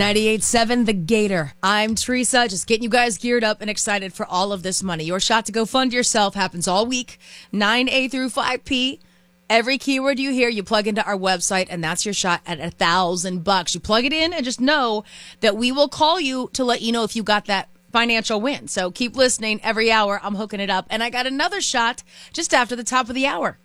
98.7 The Gator. I'm Teresa, just getting you guys geared up and excited for all of this money. Your shot to go fund yourself happens all week, 9 through 5 p. Every keyword you hear, you plug into our website, and that's your shot at $1,000. You plug it in and just know that we will call you to let you know if you got that financial win. So keep listening every hour. I'm hooking it up. And I got another shot just after the top of the hour.